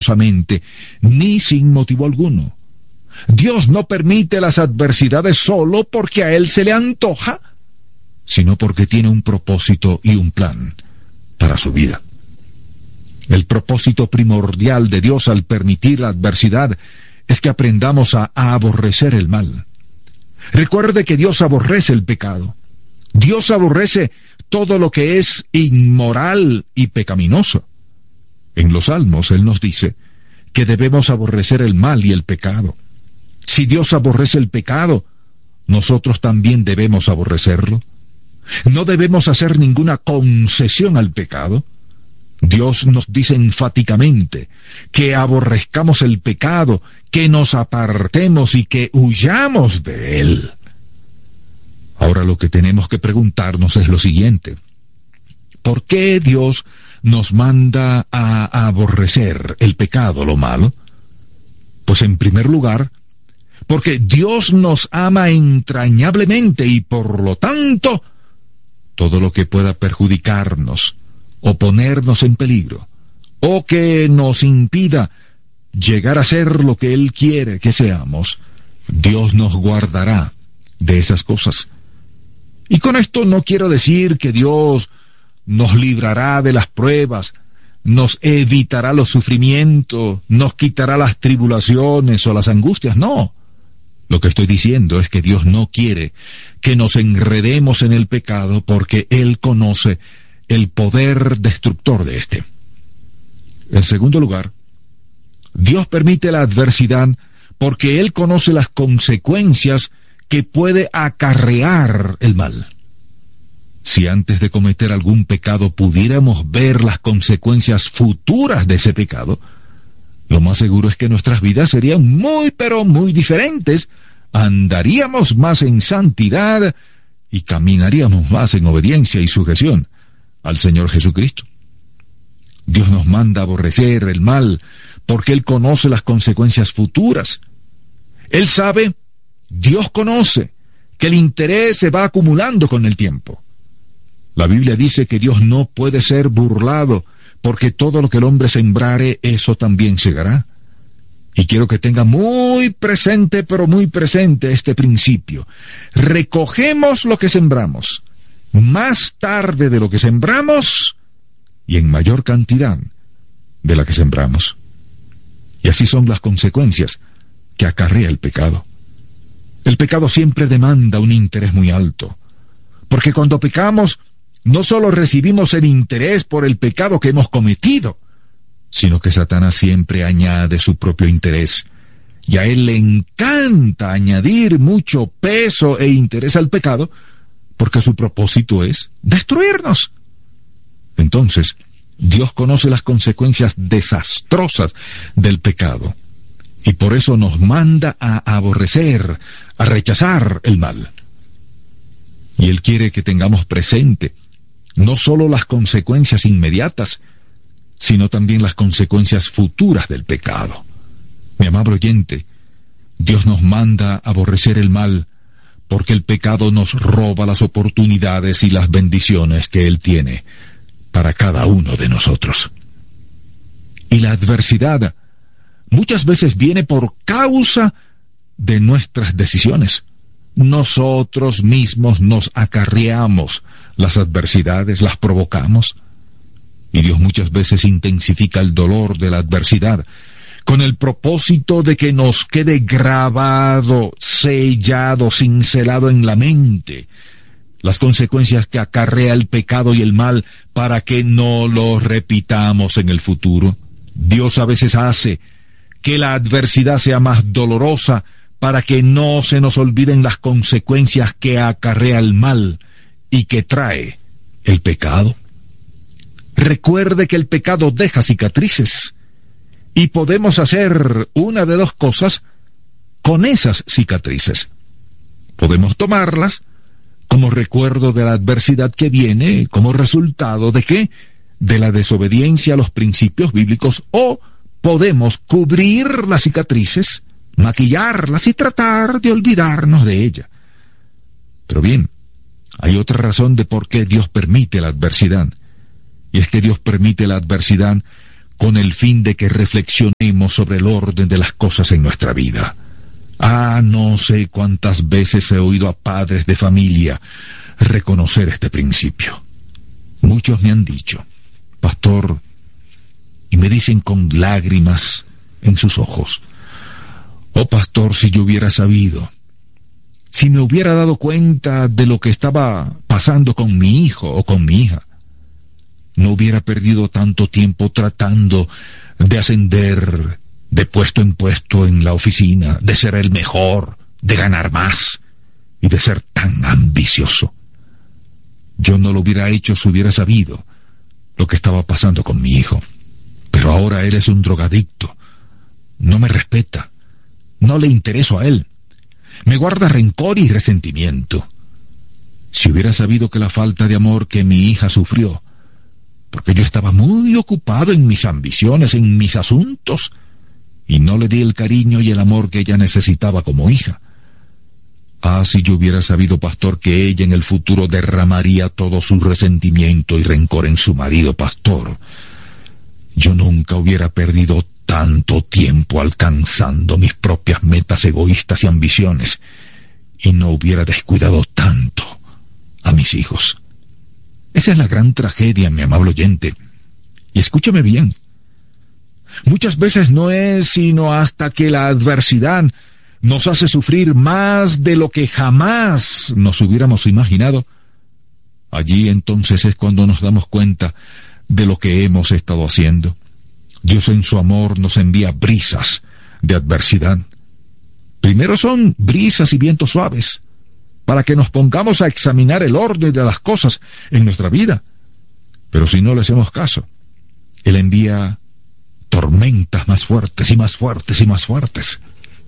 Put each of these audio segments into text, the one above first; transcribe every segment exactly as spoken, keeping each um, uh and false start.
ni sin motivo alguno. Dios no permite las adversidades solo porque a Él se le antoja, sino porque tiene un propósito y un plan para su vida. El propósito primordial de Dios al permitir la adversidad es que aprendamos a, a aborrecer el mal. Recuerde que Dios aborrece el pecado. Dios aborrece todo lo que es inmoral y pecaminoso. En los Salmos Él nos dice que debemos aborrecer el mal y el pecado. Si Dios aborrece el pecado, nosotros también debemos aborrecerlo. No debemos hacer ninguna concesión al pecado. Dios nos dice enfáticamente que aborrezcamos el pecado, que nos apartemos y que huyamos de él. Ahora lo que tenemos que preguntarnos es lo siguiente: ¿por qué Dios nos manda a aborrecer el pecado, lo malo? Pues en primer lugar, porque Dios nos ama entrañablemente y por lo tanto, todo lo que pueda perjudicarnos o ponernos en peligro, o que nos impida llegar a ser lo que Él quiere que seamos, Dios nos guardará de esas cosas. Y con esto no quiero decir que Dios nos librará de las pruebas, nos evitará los sufrimientos, nos quitará las tribulaciones o las angustias, no. Lo que estoy diciendo es que Dios no quiere que nos enredemos en el pecado porque Él conoce el poder destructor de éste. En segundo lugar, Dios permite la adversidad porque Él conoce las consecuencias que puede acarrear el mal. Si antes de cometer algún pecado pudiéramos ver las consecuencias futuras de ese pecado, lo más seguro es que nuestras vidas serían muy pero muy diferentes, andaríamos más en santidad y caminaríamos más en obediencia y sujeción al Señor Jesucristo. Dios nos manda a aborrecer el mal porque Él conoce las consecuencias futuras. Él sabe, Dios conoce, que el interés se va acumulando con el tiempo. La Biblia dice que Dios no puede ser burlado, porque todo lo que el hombre sembrare, eso también segará. Y quiero que tenga muy presente, pero muy presente este principio. Recogemos lo que sembramos, más tarde de lo que sembramos, y en mayor cantidad de la que sembramos. Y así son las consecuencias que acarrea el pecado. El pecado siempre demanda un interés muy alto, porque cuando pecamos, no solo recibimos el interés por el pecado que hemos cometido, sino que Satanás siempre añade su propio interés, y a él le encanta añadir mucho peso e interés al pecado, porque su propósito es destruirnos. Entonces, Dios conoce las consecuencias desastrosas del pecado, y por eso nos manda a aborrecer, a rechazar el mal. Y Él quiere que tengamos presente no solo las consecuencias inmediatas, sino también las consecuencias futuras del pecado. Mi amable oyente, Dios nos manda a aborrecer el mal porque el pecado nos roba las oportunidades y las bendiciones que Él tiene para cada uno de nosotros. Y la adversidad muchas veces viene por causa de nuestras decisiones. Nosotros mismos nos acarreamos las adversidades, las provocamos. Y Dios muchas veces intensifica el dolor de la adversidad con el propósito de que nos quede grabado, sellado, cincelado en la mente las consecuencias que acarrea el pecado y el mal para que no lo repitamos en el futuro. Dios a veces hace que la adversidad sea más dolorosa para que no se nos olviden las consecuencias que acarrea el mal y que trae el pecado. Recuerde que el pecado deja cicatrices y podemos hacer una de dos cosas con esas cicatrices. Podemos tomarlas como recuerdo de la adversidad que viene como resultado de ¿qué? De la desobediencia a los principios bíblicos, o podemos cubrir las cicatrices, maquillarlas y tratar de olvidarnos de ella. Pero bien, hay otra razón de por qué Dios permite la adversidad, y es que Dios permite la adversidad con el fin de que reflexionemos sobre el orden de las cosas en nuestra vida. Ah, no sé cuántas veces he oído a padres de familia reconocer este principio. Muchos me han dicho, pastor, y me dicen con lágrimas en sus ojos, oh pastor, si yo hubiera sabido, si me hubiera dado cuenta de lo que estaba pasando con mi hijo o con mi hija, no hubiera perdido tanto tiempo tratando de ascender de puesto en puesto en la oficina, de ser el mejor, de ganar más y de ser tan ambicioso. Yo no lo hubiera hecho si hubiera sabido lo que estaba pasando con mi hijo. Pero ahora él es un drogadicto. No me respeta. No le intereso a él. Me guarda rencor y resentimiento. Si hubiera sabido que la falta de amor que mi hija sufrió, porque yo estaba muy ocupado en mis ambiciones, en mis asuntos, y no le di el cariño y el amor que ella necesitaba como hija. Ah, si yo hubiera sabido, pastor, que ella en el futuro derramaría todo su resentimiento y rencor en su marido, pastor, yo nunca hubiera perdido tanto tiempo alcanzando mis propias metas egoístas y ambiciones, y no hubiera descuidado tanto a mis hijos. Esa es la gran tragedia, mi amable oyente. Y escúchame bien. Muchas veces no es sino hasta que la adversidad nos hace sufrir más de lo que jamás nos hubiéramos imaginado. Allí entonces es cuando nos damos cuenta de lo que hemos estado haciendo. Dios en su amor nos envía brisas de adversidad. Primero son brisas y vientos suaves, para que nos pongamos a examinar el orden de las cosas en nuestra vida. Pero si no le hacemos caso, Él envía tormentas más fuertes y más fuertes y más fuertes.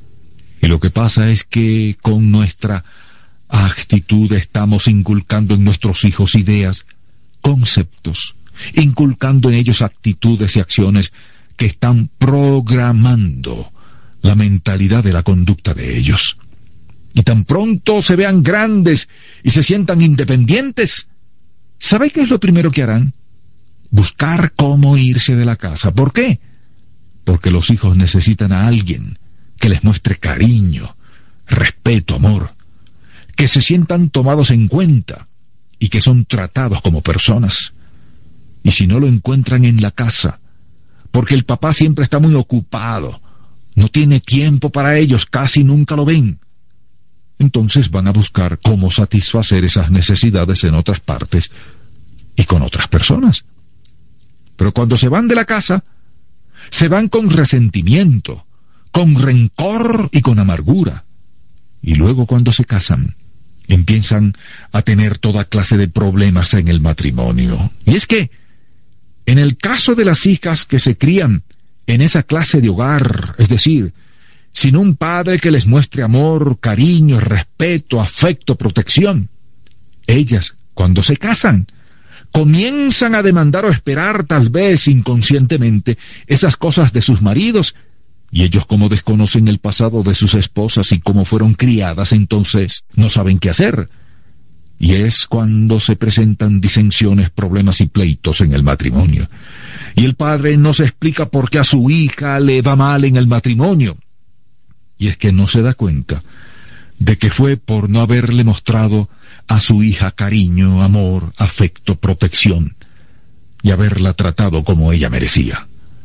Y lo que pasa es que con nuestra actitud estamos inculcando en nuestros hijos ideas, conceptos, inculcando en ellos actitudes y acciones que están programando la mentalidad de la conducta de ellos. Y tan pronto se vean grandes y se sientan independientes, ¿sabe qué es lo primero que harán? Buscar cómo irse de la casa. ¿Por qué? Porque los hijos necesitan a alguien que les muestre cariño, respeto, amor, que se sientan tomados en cuenta y que son tratados como personas. Y si no lo encuentran en la casa, porque el papá siempre está muy ocupado, no tiene tiempo para ellos, casi nunca lo ven, entonces van a buscar cómo satisfacer esas necesidades en otras partes y con otras personas. Pero cuando se van de la casa, se van con resentimiento, con rencor y con amargura. Y luego cuando se casan, empiezan a tener toda clase de problemas en el matrimonio. Y es que, en el caso de las hijas que se crían en esa clase de hogar, es decir, sin un padre que les muestre amor, cariño, respeto, afecto, protección, ellas, cuando se casan, comienzan a demandar o esperar, tal vez inconscientemente, esas cosas de sus maridos, y ellos, como desconocen el pasado de sus esposas y cómo fueron criadas, entonces no saben qué hacer. Y es cuando se presentan disensiones, problemas y pleitos en el matrimonio. Y el padre no se explica por qué a su hija le va mal en el matrimonio. Y es que no se da cuenta de que fue por no haberle mostrado a su hija cariño, amor, afecto, protección, y haberla tratado como ella merecía.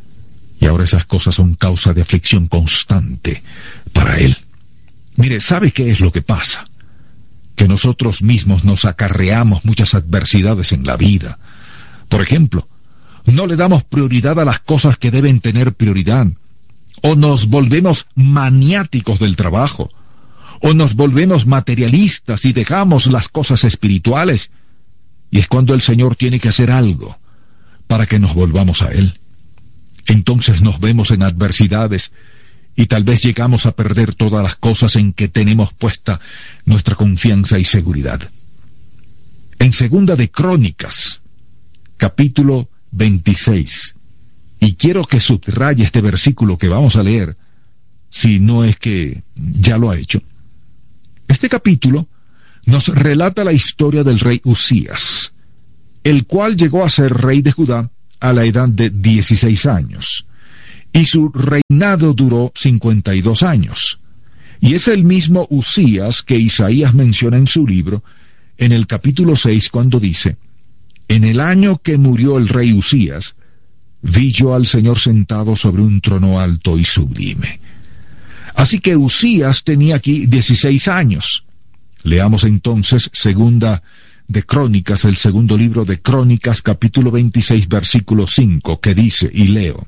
Y ahora esas cosas son causa de aflicción constante para él. Mire, ¿sabe qué es lo que pasa? Que nosotros mismos nos acarreamos muchas adversidades en la vida. Por ejemplo, no le damos prioridad a las cosas que deben tener prioridad, o nos volvemos maniáticos del trabajo, o nos volvemos materialistas y dejamos las cosas espirituales, y es cuando el Señor tiene que hacer algo para que nos volvamos a Él. Entonces nos vemos en adversidades y tal vez llegamos a perder todas las cosas en que tenemos puesta nuestra confianza y seguridad. En Segunda de Crónicas, capítulo veintiséis, y quiero que subraye este versículo que vamos a leer, si no es que ya lo ha hecho. Este capítulo nos relata la historia del rey Usías, el cual llegó a ser rey de Judá a la edad de dieciséis años, y su reinado duró cincuenta y dos años. Y es el mismo Usías que Isaías menciona en su libro, en el capítulo seis, cuando dice: en el año que murió el rey Usías, vi yo al Señor sentado sobre un trono alto y sublime. Así que Usías tenía aquí dieciséis años. Leamos entonces segunda de Crónicas, el segundo libro de Crónicas, capítulo veintiséis, versículo cinco, que dice, y leo: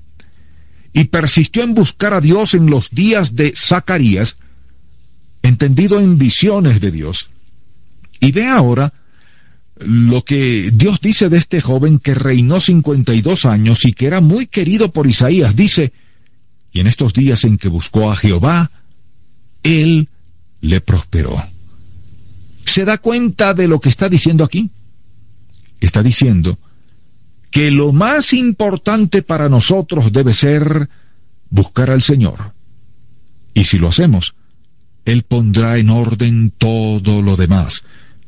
y persistió en buscar a Dios en los días de Zacarías, entendido en visiones de Dios. Y ve ahora lo que Dios dice de este joven que reinó cincuenta y dos años y que era muy querido por Isaías. Dice: y en estos días en que buscó a Jehová, él le prosperó. ¿Se da cuenta de lo que está diciendo aquí? Está diciendo que lo más importante para nosotros debe ser buscar al Señor. Y si lo hacemos, Él pondrá en orden todo lo demás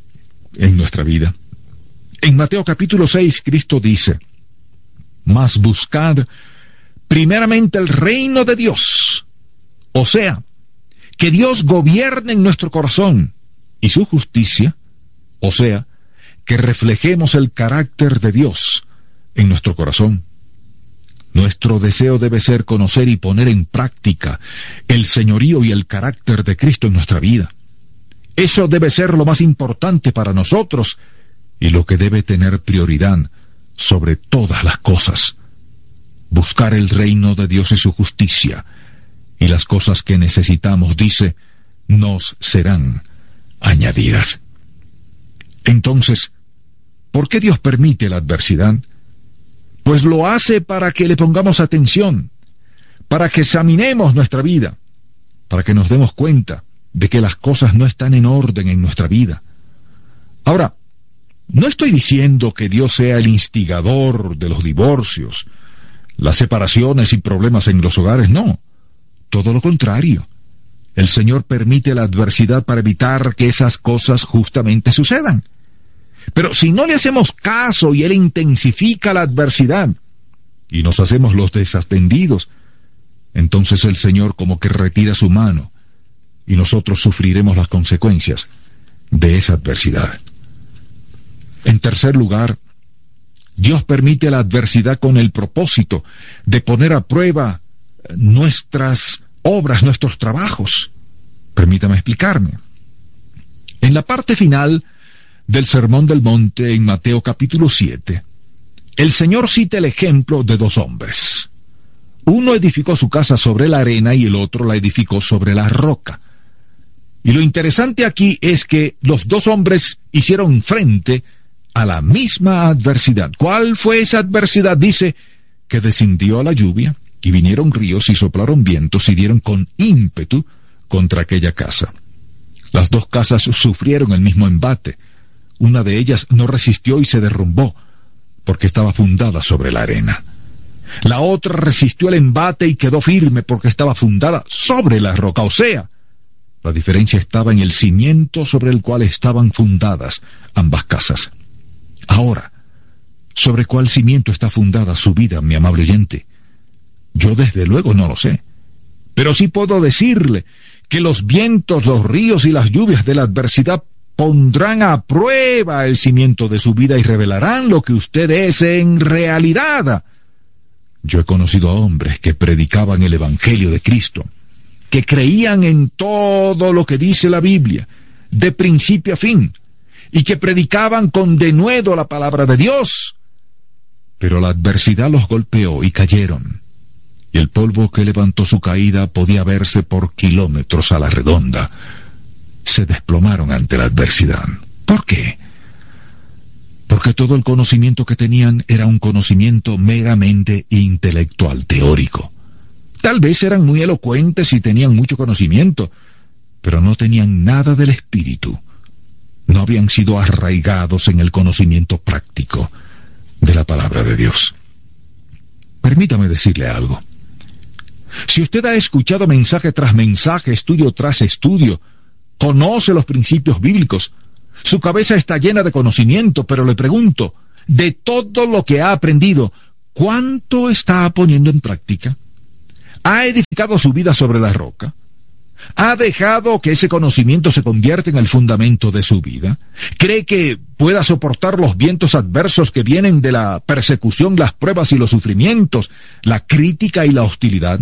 en nuestra vida. En Mateo capítulo seis, Cristo dice: mas buscad primeramente el reino de Dios. O sea, que Dios gobierne en nuestro corazón, y su justicia, o sea, que reflejemos el carácter de Dios en nuestro corazón. Nuestro deseo debe ser conocer y poner en práctica el señorío y el carácter de Cristo en nuestra vida. Eso debe ser lo más importante para nosotros y lo que debe tener prioridad sobre todas las cosas. Buscar el reino de Dios y su justicia, y las cosas que necesitamos, dice, nos serán añadidas. Entonces, ¿por qué Dios permite la adversidad? Pues lo hace para que le pongamos atención, para que examinemos nuestra vida, para que nos demos cuenta de que las cosas no están en orden en nuestra vida. Ahora, no estoy diciendo que Dios sea el instigador de los divorcios, las separaciones y problemas en los hogares, no. Todo lo contrario. El Señor permite la adversidad para evitar que esas cosas justamente sucedan. Pero si no le hacemos caso y Él intensifica la adversidad y nos hacemos los desatendidos, entonces el Señor como que retira su mano y nosotros sufriremos las consecuencias de esa adversidad. En tercer lugar, Dios permite la adversidad con el propósito de poner a prueba nuestras obras, nuestros trabajos. Permítame explicarme. En la parte final del Sermón del Monte, en Mateo capítulo siete, el Señor cita el ejemplo de dos hombres. Uno edificó su casa sobre la arena y el otro la edificó sobre la roca. Y lo interesante aquí es que los dos hombres hicieron frente a la misma adversidad. ¿Cuál fue esa adversidad? Dice que descendió la lluvia y vinieron ríos y soplaron vientos y dieron con ímpetu contra aquella casa. Las dos casas sufrieron el mismo embate. Una de ellas no resistió y se derrumbó, porque estaba fundada sobre la arena. La otra resistió el embate y quedó firme porque estaba fundada sobre la roca. O sea, la diferencia estaba en el cimiento sobre el cual estaban fundadas ambas casas. Ahora, ¿sobre cuál cimiento está fundada su vida, mi amable oyente? Yo desde luego no lo sé, pero sí puedo decirle que los vientos, los ríos y las lluvias de la adversidad pondrán a prueba el cimiento de su vida y revelarán lo que usted es en realidad. Yo he conocido a hombres que predicaban el Evangelio de Cristo, que creían en todo lo que dice la Biblia, de principio a fin, y que predicaban con denuedo la palabra de Dios. Pero la adversidad los golpeó y cayeron, y el polvo que levantó su caída podía verse por kilómetros a la redonda. Se desplomaron ante la adversidad. ¿Por qué? Porque todo el conocimiento que tenían era un conocimiento meramente intelectual, teórico. Tal vez eran muy elocuentes y tenían mucho conocimiento, pero no tenían nada del espíritu. No habían sido arraigados en el conocimiento práctico de la palabra de Dios. Permítame decirle algo. Si usted ha escuchado mensaje tras mensaje, estudio tras estudio, conoce los principios bíblicos, su cabeza está llena de conocimiento, pero le pregunto, de todo lo que ha aprendido, ¿cuánto está poniendo en práctica? ¿Ha edificado su vida sobre la roca? ¿Ha dejado que ese conocimiento se convierta en el fundamento de su vida? ¿Cree que pueda soportar los vientos adversos que vienen de la persecución, las pruebas y los sufrimientos, la crítica y la hostilidad?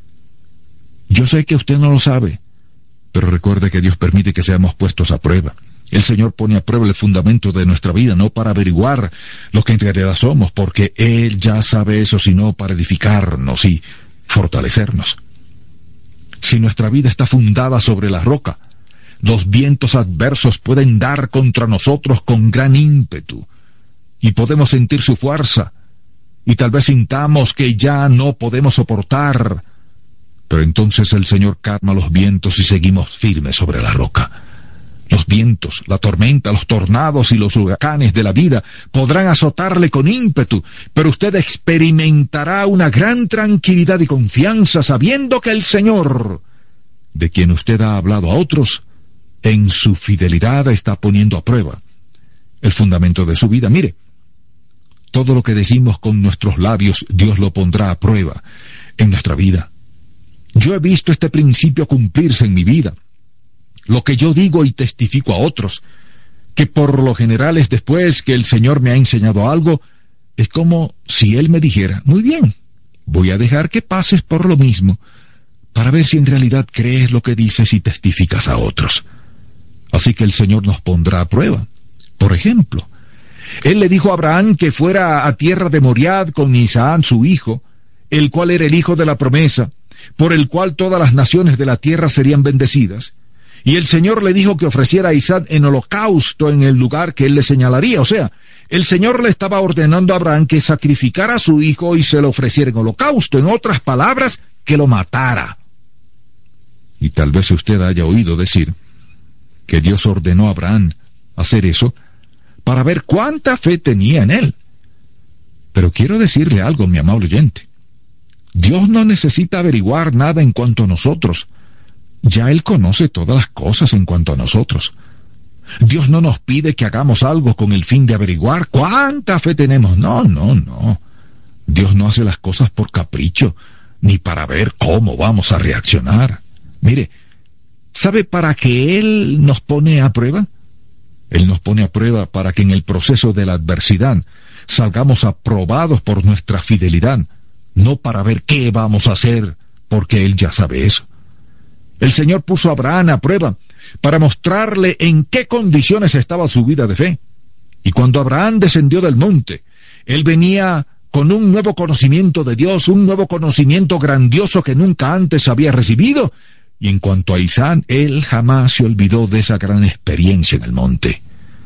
Yo sé que usted no lo sabe, pero recuerde que Dios permite que seamos puestos a prueba. El Señor pone a prueba el fundamento de nuestra vida, no para averiguar lo que en realidad somos, porque Él ya sabe eso, sino para edificarnos y fortalecernos. Si nuestra vida está fundada sobre la roca, los vientos adversos pueden dar contra nosotros con gran ímpetu, y podemos sentir su fuerza, y tal vez sintamos que ya no podemos soportar, pero entonces el Señor calma los vientos y seguimos firmes sobre la roca. Los vientos, la tormenta, los tornados y los huracanes de la vida podrán azotarle con ímpetu, pero usted experimentará una gran tranquilidad y confianza sabiendo que el Señor, de quien usted ha hablado a otros, en su fidelidad está poniendo a prueba el fundamento de su vida. Mire, todo lo que decimos con nuestros labios, Dios lo pondrá a prueba en nuestra vida. Yo he visto este principio cumplirse en mi vida. Lo que yo digo y testifico a otros, que por lo general es después que el Señor me ha enseñado algo, es como si Él me dijera, muy bien, voy a dejar que pases por lo mismo, para ver si en realidad crees lo que dices y testificas a otros. Así que el Señor nos pondrá a prueba. Por ejemplo, Él le dijo a Abraham que fuera a tierra de Moriad con Isaac su hijo, el cual era el hijo de la promesa, por el cual todas las naciones de la tierra serían bendecidas. Y el Señor le dijo que ofreciera a Isaac en holocausto en el lugar que él le señalaría. O sea, el Señor le estaba ordenando a Abraham que sacrificara a su hijo y se lo ofreciera en holocausto. En otras palabras, que lo matara. Y tal vez usted haya oído decir que Dios ordenó a Abraham hacer eso para ver cuánta fe tenía en él. Pero quiero decirle algo, mi amable oyente. Dios no necesita averiguar nada en cuanto a nosotros. Ya Él conoce todas las cosas en cuanto a nosotros. Dios no nos pide que hagamos algo con el fin de averiguar cuánta fe tenemos. No, no, no. Dios no hace las cosas por capricho, ni para ver cómo vamos a reaccionar. Mire, ¿sabe para qué Él nos pone a prueba? Él nos pone a prueba para que en el proceso de la adversidad salgamos aprobados por nuestra fidelidad, no para ver qué vamos a hacer, porque Él ya sabe eso. El Señor puso a Abraham a prueba para mostrarle en qué condiciones estaba su vida de fe. Y cuando Abraham descendió del monte, él venía con un nuevo conocimiento de Dios, un nuevo conocimiento grandioso que nunca antes había recibido. Y en cuanto a Isaac, él jamás se olvidó de esa gran experiencia en el monte.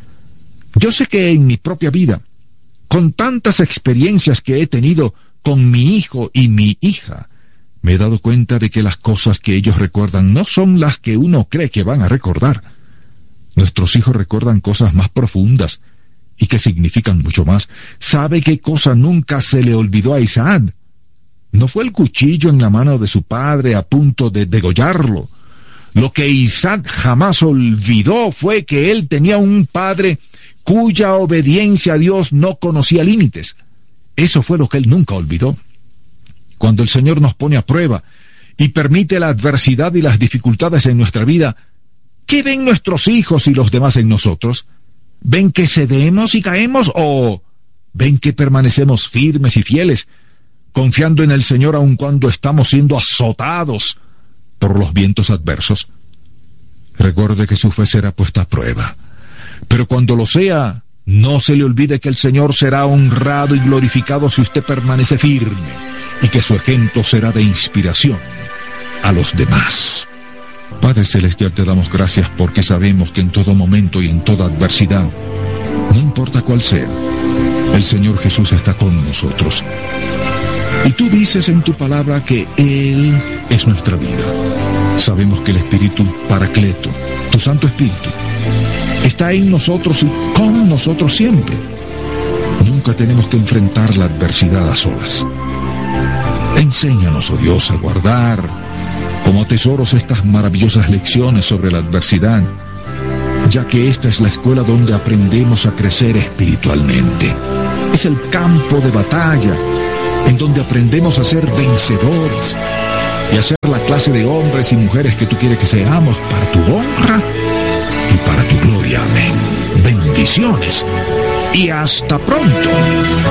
Yo sé que en mi propia vida, con tantas experiencias que he tenido con mi hijo y mi hija, me he dado cuenta de que las cosas que ellos recuerdan no son las que uno cree que van a recordar. Nuestros hijos recuerdan cosas más profundas y que significan mucho más. ¿Sabe qué cosa nunca se le olvidó a Isaac? No fue el cuchillo en la mano de su padre a punto de degollarlo. Lo que Isaac jamás olvidó fue que él tenía un padre cuya obediencia a Dios no conocía límites. Eso fue lo que él nunca olvidó. Cuando el Señor nos pone a prueba y permite la adversidad y las dificultades en nuestra vida, ¿qué ven nuestros hijos y los demás en nosotros? ¿Ven que cedemos y caemos o ven que permanecemos firmes y fieles, confiando en el Señor aun cuando estamos siendo azotados por los vientos adversos? Recuerde que su fe será puesta a prueba, pero cuando lo sea, no se le olvide que el Señor será honrado y glorificado si usted permanece firme, y que su ejemplo será de inspiración a los demás. Padre Celestial, te damos gracias porque sabemos que en todo momento y en toda adversidad, no importa cuál sea, el Señor Jesús está con nosotros. Y tú dices en tu palabra que Él es nuestra vida. Sabemos que el Espíritu Paracleto, tu Santo Espíritu, está en nosotros y con nosotros siempre. Nunca tenemos que enfrentar la adversidad a solas. Enséñanos, oh Dios, a guardar como tesoros estas maravillosas lecciones sobre la adversidad, ya que esta es la escuela donde aprendemos a crecer espiritualmente. Es el campo de batalla en donde aprendemos a ser vencedores y a ser la clase de hombres y mujeres que tú quieres que seamos para tu honra y para tu gloria. Amén. Bendiciones y hasta pronto.